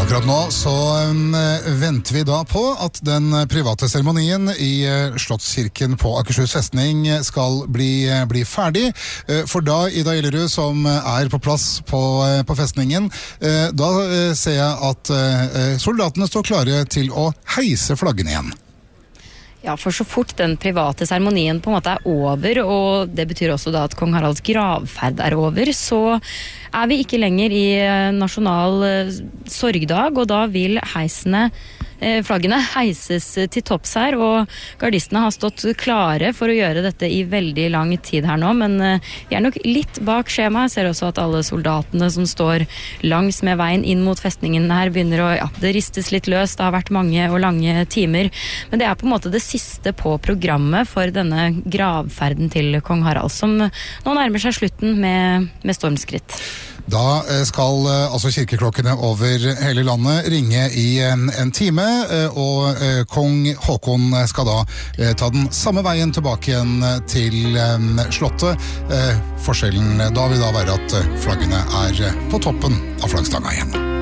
Akkurat nå så venter vi da på at den private seremonien i Slottskirken på Akershus festning skal bli ferdig. For da, Ida Gjellerud, som på plass på festningen, da ser jeg at soldatene står klare til å heise flaggene igjen. Ja, for så fort den private seremonien på en måte over, og det betyr også da at kong Haralds gravferd over, så vi ikke lenger i nasjonal sorgdag, og da vil flaggene heises til topps her, og gardistene har stått klare for å gjøre dette i veldig lang tid her nå, men vi nok litt bak skjema. Jeg ser også at alle soldatene som står langs med veien inn mot festningen her begynner det ristes litt løs. Det har vært mange og lange timer, men det på en måte det siste på programmet for denne gravferden til kong Harald, som nå nærmer seg slutten med stormskritt. Da skal altså kirkeklokkene over hele landet ringe i en time, og kong Håkon skal da ta den samme veien tilbake igjen til slottet. Forskjellen da vil da være at flaggene på toppen av flaggstanga igjen.